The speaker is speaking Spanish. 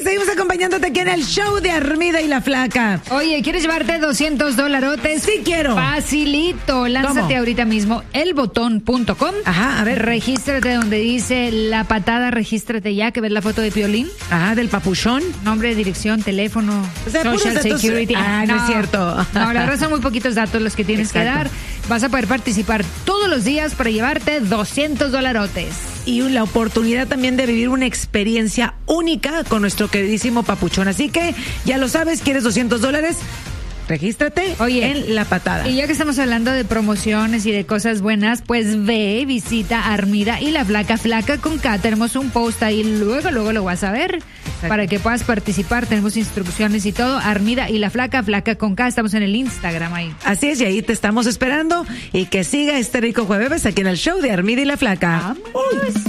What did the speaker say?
seguimos acompañándote aquí en el show de Armida y la Flaca. Oye, ¿quieres llevarte $200? Sí quiero. Facilito, lánzate ¿Cómo? ahorita mismo, elbotón.com. Ajá, a ver. Regístrate donde dice La Patada, regístrate ya, que ves la foto de Piolín. Ajá, del papuchón. Nombre, dirección, teléfono, O sea, puros social datos. security. No es cierto. No, la verdad son muy poquitos datos los que tienes que Exacto. dar. Vas a poder participar todos los días para llevarte $200. Y la oportunidad también de vivir una experiencia única con nuestro queridísimo papuchón. Así que, ya lo sabes, ¿quieres $200? Regístrate en La Patada. Y ya que estamos hablando de promociones y de cosas buenas, pues ve, visita Armida y la Flaca con K. Tenemos un post ahí, luego lo vas a ver. Exacto. Para que puedas participar, tenemos instrucciones y todo. Armida y la Flaca con K, estamos en el Instagram ahí. Así es, y ahí te estamos esperando. Y que siga este rico jueves aquí en el show de Armida y la Flaca. ¡Vámonos!